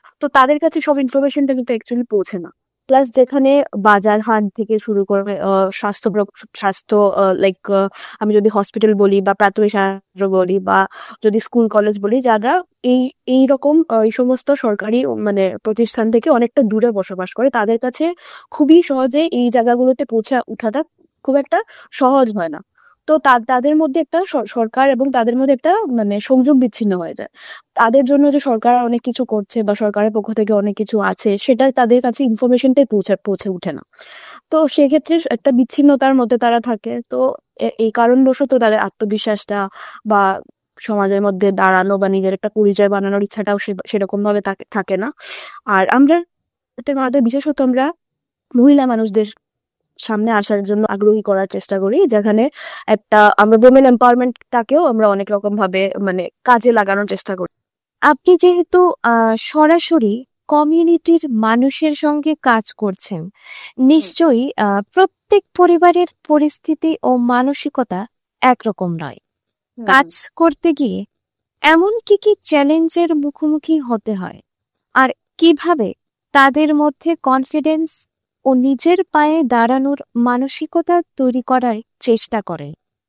তো তাদের কাছে সব ইনফরমেশনটা কিন্তু অ্যাকচুয়ালি পৌঁছে না। প্লাস যেখানে বাজার হাট থেকে শুরু করে স্বাস্থ্য লাইক আমি যদি হসপিটাল বলি বা প্রাথমিক স্বাস্থ্য বলি বা যদি স্কুল কলেজ বলি, যারা এই এইরকম এই সমস্ত সরকারি মানে প্রতিষ্ঠান থেকে অনেকটা দূরে বসবাস করে, তাদের কাছে খুবই সহজে এই জায়গাগুলোতে পৌঁছে ওঠাটা খুব একটা সহজ হয় না। তো তাদের মধ্যে একটা সরকার এবং তাদের মধ্যে একটা মানে সংযোগ বিচ্ছিন্ন হয়ে যায়। তাদের জন্য যে সরকার অনেক কিছু করছে বা সরকারের পক্ষ থেকে অনেক কিছু আছে, সেটা তাদের কাছে ইনফরমেশনটাই পৌঁছে উঠে না। তো সেক্ষেত্রে একটা বিচ্ছিন্নতার মধ্যে তারা থাকে। তো এই কারণবশত তাদের আত্মবিশ্বাসটা বা সমাজের মধ্যে দাঁড়ানো বা নিজের একটা পরিচয় বানানোর ইচ্ছাটাও সেরকম ভাবে থাকে না। আর আমরা আমাদের বিশেষত আমরা মহিলা মানুষদের সামনে আসার জন্য আগ্রহী করার চেষ্টা করি, যেখানে একটা আমরা উইমেন এম্পাওয়ারমেন্টটাকেও আমরা অনেক রকম ভাবে মানে কাজে লাগানোর চেষ্টা করি। আপনি যেহেতু সরাসরি কমিউনিটির মানুষের সঙ্গে কাজ করছেন, নিশ্চয়ই প্রত্যেক পরিবারের পরিস্থিতি ও মানসিকতা একরকম নয়। কাজ করতে গিয়ে এমন কি কি চ্যালেঞ্জের মুখোমুখি হতে হয়, আর কিভাবে তাদের মধ্যে কনফিডেন্স ও নিজের পায়ে দাঁড়ানোর মানসিকতা তৈরি করার চেষ্টা করেন?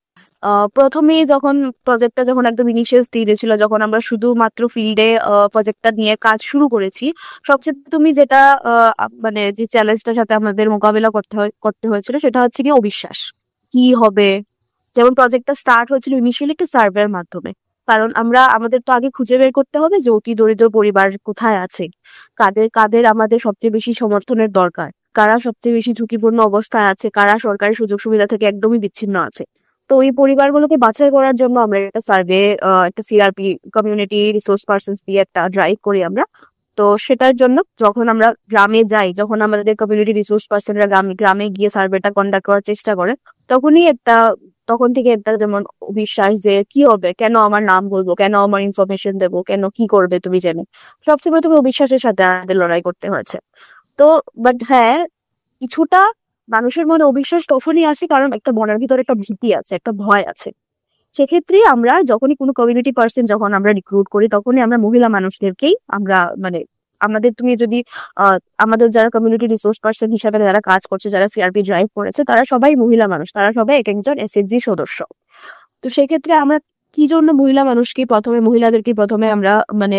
প্রথমেই যখন প্রজেক্টটা যখন একদম ইনিশিয়াল স্টেজে ছিল, যখন আমরা শুধুমাত্র ফিল্ডে প্রজেক্টটা নিয়ে কাজ শুরু করেছি, সবচেয়ে তুমি যেটা মানে যে চ্যালেঞ্জটার সাথে আমাদের মোকাবিলা করতে হয়েছিল সেটা হচ্ছে কি অবিশ্বাস। কি হবে? যেমন প্রজেক্টটা স্টার্ট হয়েছিল ইনিশিয়ালি একটা সার্ভের মাধ্যমে, কারণ আমাদের তো আগে খুঁজে বের করতে হবে যে অতি দরিদ্র পরিবার কোথায় আছে, কাদের কাদের আমাদের সবচেয়ে বেশি সমর্থনের দরকার, কারা সবচেয়ে বেশি ঝুঁকিপূর্ণ অবস্থায় আছে, কারা সরকারি সুযোগ সুবিধা থেকে একদমই বিচ্ছিন্ন আছে। তো এই পরিবারগুলোকে বাছাই করার জন্য আমরা একটা সার্ভে, একটা সিআরপি কমিউনিটি রিসোর্স পার্সনস দিয়ে একটা ড্রাইভ করি আমরা। তো সেটার জন্য যখন আমরা গ্রামে যাই, যখন আমাদের কমিউনিটি রিসোর্স পার্সনরা গ্রামে গিয়ে সার্ভেটা কন্ডাক্ট করার চেষ্টা করে, তখন থেকে একটা যেমন বিশ্বাস যে কি হবে, কেন আমার নাম বলবো, কেন আমার ইনফরমেশন দেবো, কেন কি করবে তুমি জেনে, সবচেয়ে প্রথমে অবিশ্বাসের সাথে আমাদের লড়াই করতে হয়েছে। তো বাট হ্যাঁ, কিছুটা মানুষের মনে অবিশ্বাস তখনই আসে কারণ একটা মনের ভিতরে একটা ভীতি আছে, একটা ভয় আছে। সেক্ষেত্রে আমরা যখনই কোনো কমিউনিটি পার্সন যখন আমরা রিক্রুট করি, তখনই আমরা মহিলা মানুষদেরকেই আমরা মানে আমাদের তুমি যদি আমাদের যারা কমিউনিটি রিসোর্স পার্সন হিসাবে যারা কাজ করছে, যারা সিআরপি ড্রাইভ করেছে, তারা সবাই মহিলা মানুষ, তারা সবাই এক একজন এসএইচজি সদস্য। তো সেক্ষেত্রে আমরা কি জন্য মহিলাদেরকে প্রথমে আমরা মানে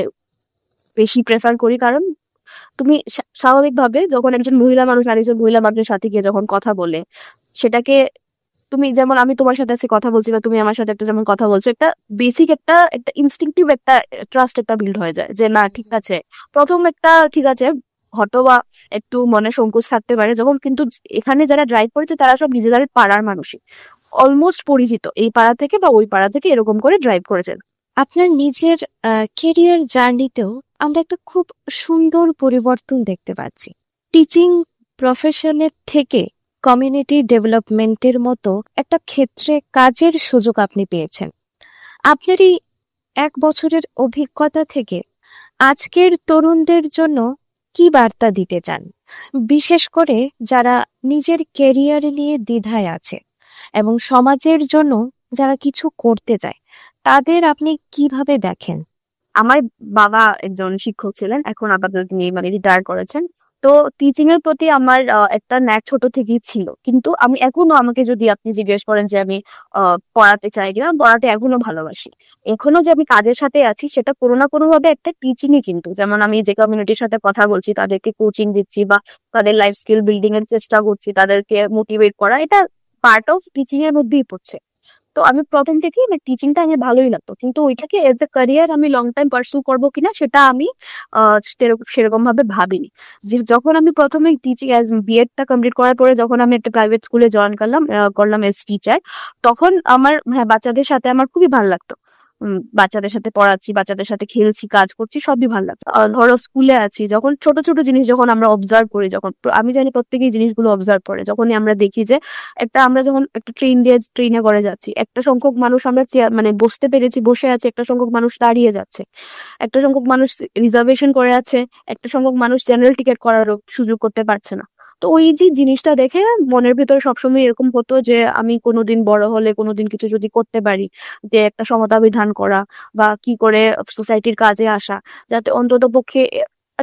বেশি প্রেফার করি, কারণ তুমি স্বাভাবিকভাবে যখন একজন মহিলা মানুষ আরেকজন মহিলা মানুষের সাথে গিয়ে যখন কথা বলে, সেটাকে তুমি যেমন আমি তোমার সাথে আজকে কথা বলছি বা তুমি আমার সাথে একটা যেমন কথা বলছো, একটা বেসিক একটা একটা ইনস্টিংটিভ একটা ট্রাস্ট একটা বিল্ড হয়ে যায় যে না ঠিক আছে। প্রথম একটা ঠিক আছে, হয়তো বা একটু মনে সংকোচ থাকতে পারে যখন, কিন্তু এখানে যারা ড্রাইভ করেছে তারা সব নিজেদের পাড়ার মানুষই, অলমোস্ট পরিচিত, এই পাড়া থেকে বা ওই পাড়া থেকে এরকম করে ড্রাইভ করেছেন। আপনার নিজের কেরিয়ার জার্নিতেও আমরা একটা খুব সুন্দর পরিবর্তন দেখতে পাচ্ছি। টিচিং প্রফেশনের থেকে কমিউনিটি ডেভেলপমেন্টের মতো একটা ক্ষেত্রে কাজের সুযোগ আপনি পেয়েছেন। আপনার এই 1 বছরের অভিজ্ঞতা থেকে আজকের তরুণদের জন্য কি বার্তা দিতে চান, বিশেষ করে যারা নিজের কেরিয়ার নিয়ে দ্বিধায় আছে এবং সমাজের জন্য যারা কিছু করতে চায়, তাদের আপনি কিভাবে দেখেন? আমার বাবা একজন শিক্ষক ছিলেন, এখন আপাতত তিনি মানে রিটায়ার করেছেন। তো টিচিং এর প্রতি আমার একটা ন্যাক ছোট থেকেই ছিল, কিন্তু আমি এখনো, আমাকে যদি আপনি জিজ্ঞেস করেন যে আমি পড়াতে চাই কিনা, পড়াতে এখনো ভালোবাসি। এখনো যে আমি কাজের সাথে আছি সেটা কোনো না কোনো ভাবে একটা টিচিংই, কিন্তু যেমন আমি যে কমিউনিটির সাথে কথা বলছি, তাদেরকে কোচিং দিচ্ছি বা তাদের লাইফ স্কিল বিল্ডিং এর চেষ্টা করছি, তাদেরকে মোটিভেট করা, এটা পার্ট অফ টিচিং এর মধ্যেই পড়ছে। তো আমি প্রথম থেকেই আমার টিচিংটা আমার ভালোই লাগতো, কিন্তু ওইটাকে এজ এ ক্যারিয়ার আমি লং টাইম পার্সু করবো কিনা সেটা আমি সেরকম ভাবে ভাবিনি। যে যখন আমি প্রথমে টিচিং বিএডটা কমপ্লিট করার পরে যখন আমি একটা প্রাইভেট স্কুলে জয়েন করলাম এজ টিচার, তখন আমার হ্যাঁ বাচ্চাদের সাথে আমার খুবই ভালো লাগতো। বাচ্চাদের সাথে পড়াচ্ছি, বাচ্চাদের সাথে খেলছি, কাজ করছি, সবই ভালো লাগতো। ধরো স্কুলে আছি, যখন ছোট ছোট জিনিস যখন আমরা অবজার্ভ করি, যখন আমি জানি প্রত্যেকেই জিনিসগুলো অবজার্ভ করে, যখনই আমরা দেখি যে আমরা যখন একটা ট্রেনে করে যাচ্ছি, একটা সংখ্যক মানুষ আমরা মানে বসতে পেরেছি, বসে আছে, একটা সংখ্যক মানুষ দাঁড়িয়ে যাচ্ছে, একটা সংখ্যক মানুষ রিজার্ভেশন করে আছে, একটা সংখ্যক মানুষ জেনারেল টিকিট করার সুযোগ করতে পারছে না। তো ওই যে জিনিসটা দেখে মনের ভিতরে সবসময় এরকম হতো যে আমি কোনোদিন বড় হলে কোনোদিন কিছু যদি করতে পারি, যে একটা সমতা বিধান করা বা কি করে সোসাইটির কাজে আসা, যাতে অন্তত পক্ষে